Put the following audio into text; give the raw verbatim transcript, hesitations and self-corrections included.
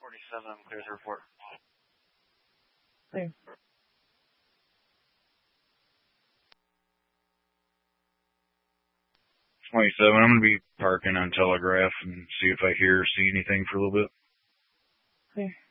forty-seven, I'm clear to report. Clear. twenty-seven, I'm going to be parking on Telegraph and see if I hear or see anything for a little bit. Clear.